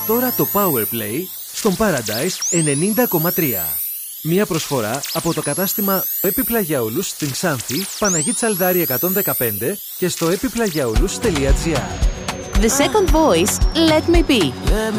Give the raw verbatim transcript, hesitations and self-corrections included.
Τώρα το Powerplay στον Paradise ενενήντα κόμμα τρία. Μία προσφορά από το κατάστημα Επιπλαγιαούλους στην Ξάνθη, Παναγή Τσαλδάρη εκατόν δεκαπέντε και στο επιπλαγιαούλους τελεία τζι άρ. The second voice, Let Me Be.